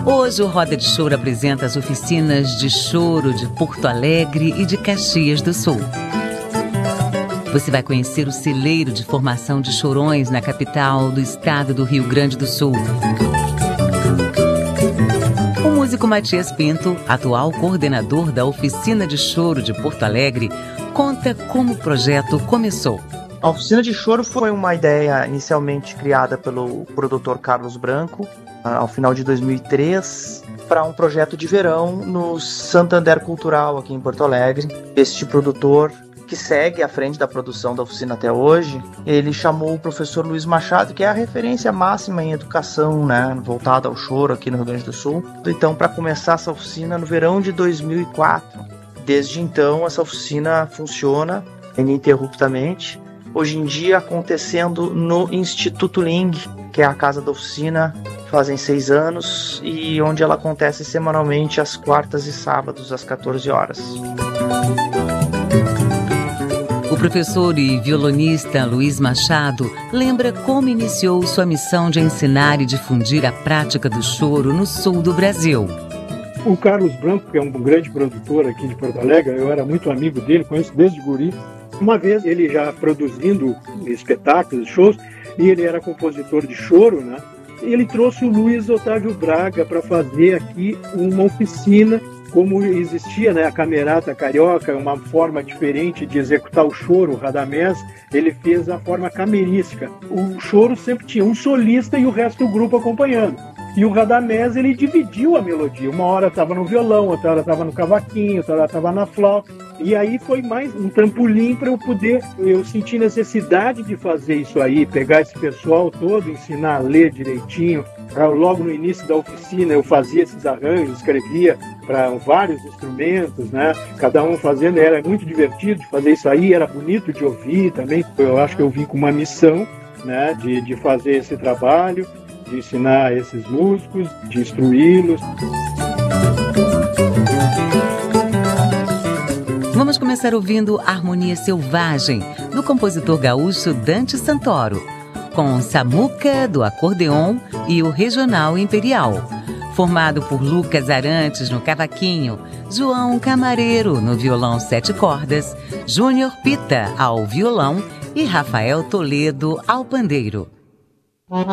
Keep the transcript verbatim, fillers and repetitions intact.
Hoje o Roda de Choro apresenta as oficinas de choro de Porto Alegre e de Caxias do Sul. Você vai conhecer o celeiro de formação de chorões na capital do estado do Rio Grande do Sul. O músico Matias Pinto, atual coordenador da Oficina de Choro de Porto Alegre, conta como o projeto começou. A Oficina de Choro foi uma ideia inicialmente criada pelo produtor Carlos Branco, ao final de dois mil e três, para um projeto de verão no Santander Cultural, aqui em Porto Alegre. Este produtor, que segue à frente da produção da oficina até hoje, ele chamou o professor Luiz Machado, que é a referência máxima em educação, né, voltada ao choro aqui no Rio Grande do Sul. Então, para começar essa oficina no verão de dois mil e quatro. Desde então, essa oficina funciona ininterruptamente. Hoje em dia, acontecendo no Instituto Ling, que é a casa da oficina, fazem seis anos, e onde ela acontece semanalmente às quartas e sábados, às quatorze horas. O professor e violonista Luiz Machado lembra como iniciou sua missão de ensinar e difundir a prática do choro no sul do Brasil. O Carlos Branco, que é um grande produtor aqui de Porto Alegre, eu era muito amigo dele, conheço desde guri. Uma vez ele já produzindo espetáculos, shows, e ele era compositor de choro, né? Ele trouxe o Luiz Otávio Braga para fazer aqui uma oficina, como existia, né, a camerata carioca, uma forma diferente de executar o choro, o radamés. Ele fez a forma camerística. O choro sempre tinha um solista e o resto do grupo acompanhando. E o radamés, ele dividiu a melodia. Uma hora estava no violão, outra hora estava no cavaquinho, outra hora estava na flauta. E aí foi mais um trampolim para eu poder... Eu senti necessidade de fazer isso aí, pegar esse pessoal todo, ensinar a ler direitinho. Logo no início da oficina eu fazia esses arranjos, escrevia para vários instrumentos, né? Cada um fazendo, era muito divertido de fazer isso aí, era bonito de ouvir também. Eu acho que eu vim com uma missão, né, de, de fazer esse trabalho, de ensinar esses músicos, de instruí-los. Vamos começar ouvindo Harmonia Selvagem, do compositor gaúcho Dante Santoro, com Samuca, do acordeon, e o Regional Imperial, formado por Lucas Arantes no cavaquinho, João Camareiro no violão sete cordas, Júnior Pita ao violão e Rafael Toledo ao pandeiro.